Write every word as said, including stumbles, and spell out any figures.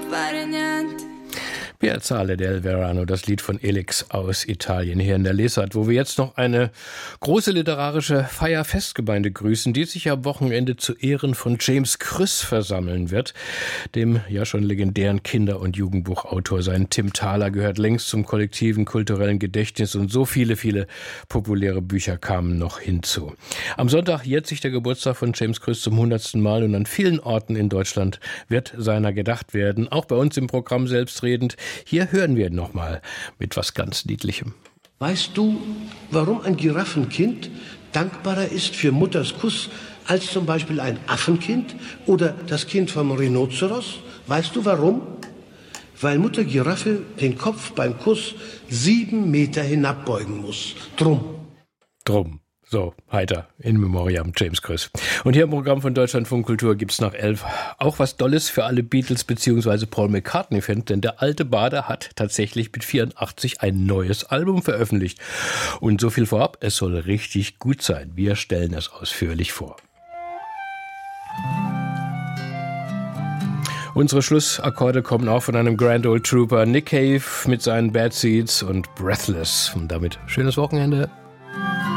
fare niente. Piazzale del Verano, das Lied von Elix aus Italien hier in der Lesart, wo wir jetzt noch eine große literarische Feier-Festgemeinde grüßen, die sich am Wochenende zu Ehren von James Krüss versammeln wird, dem ja schon legendären Kinder- und Jugendbuchautor. Sein Tim Thaler gehört längst zum kollektiven kulturellen Gedächtnis und so viele, viele populäre Bücher kamen noch hinzu. Am Sonntag jährt sich der Geburtstag von James Krüss zum hundertsten Mal und an vielen Orten in Deutschland wird seiner gedacht werden, auch bei uns im Programm selbstredend. Hier hören wir nochmal mit was ganz Niedlichem. Weißt du, warum ein Giraffenkind dankbarer ist für Mutters Kuss als zum Beispiel ein Affenkind oder das Kind vom Rhinoceros? Weißt du warum? Weil Mutter Giraffe den Kopf beim Kuss sieben Meter hinabbeugen muss. Drum. Drum. So, heiter, in Memoriam James Krüss. Und hier im Programm von Deutschlandfunk Kultur gibt's nach elf auch was Dolles für alle Beatles- bzw. Paul McCartney-Fans, denn der alte Bade hat tatsächlich mit vierundachtzig ein neues Album veröffentlicht. Und so viel vorab, es soll richtig gut sein. Wir stellen es ausführlich vor. Unsere Schlussakkorde kommen auch von einem Grand Old Trooper, Nick Cave mit seinen Bad Seeds und Breathless. Und damit schönes Wochenende.